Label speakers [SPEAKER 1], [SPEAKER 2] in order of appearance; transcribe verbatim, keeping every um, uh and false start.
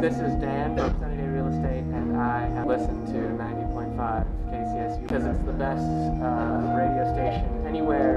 [SPEAKER 1] This is Dan from Sunny Day Real Estate, and I have listened to ninety point five K C S U because it's the best uh, radio station anywhere